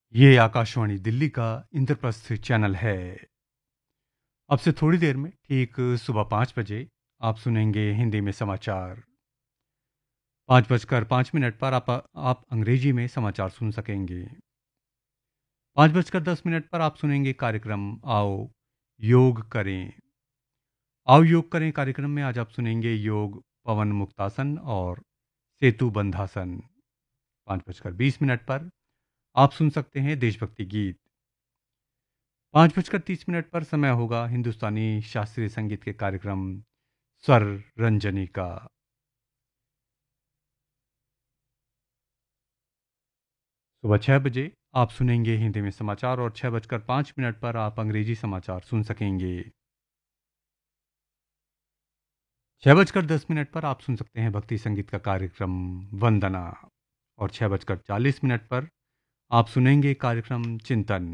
ये आकाशवाणी दिल्ली का इंद्रप्रस्थ चैनल है। अब से थोड़ी देर में ठीक सुबह 5 बजे आप सुनेंगे हिंदी में समाचार। 5:05 पर आप अंग्रेजी में समाचार सुन सकेंगे। 5:10 पर आप सुनेंगे कार्यक्रम आओ योग करें। आओ योग करें कार्यक्रम में आज आप सुनेंगे योग पवन मुक्तासन और सेतु बंधासन। 5:20 पर आप सुन सकते हैं देशभक्ति गीत। 5:30 पर समय होगा हिंदुस्तानी शास्त्रीय संगीत के कार्यक्रम स्वर रंजनी का। सुबह 6 बजे आप सुनेंगे हिंदी में समाचार और 6:05 पर आप अंग्रेजी समाचार सुन सकेंगे। 6:10 पर आप सुन सकते हैं भक्ति संगीत का कार्यक्रम वंदना और 6:40 पर आप सुनेंगे कार्यक्रम चिंतन।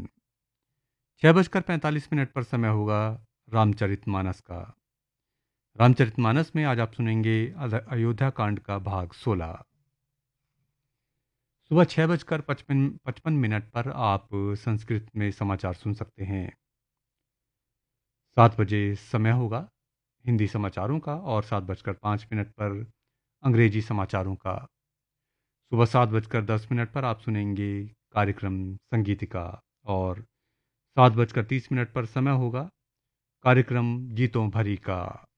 6:45 पर समय होगा रामचरितमानस का। रामचरितमानस में आज आप सुनेंगे अयोध्या कांड का भाग 16। सुबह 6:55 पर आप संस्कृत में समाचार सुन सकते हैं। 7 बजे समय होगा हिंदी समाचारों का और 7:05 पर अंग्रेजी समाचारों का। सुबह 7:10 पर आप सुनेंगे कार्यक्रम संगीतिका और 7:30 पर समय होगा कार्यक्रम गीतों भरी का।